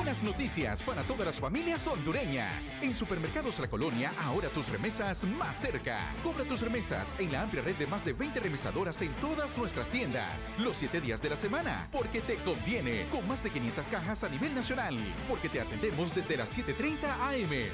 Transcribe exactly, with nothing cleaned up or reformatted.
buenas noticias para todas las familias hondureñas. En Supermercados La Colonia, ahora tus remesas más cerca. Cobra tus remesas en la amplia red de más de veinte remesadoras en todas nuestras tiendas. Los siete días de la semana, porque te conviene. Con más de quinientas cajas a nivel nacional. Porque te atendemos desde las siete treinta a eme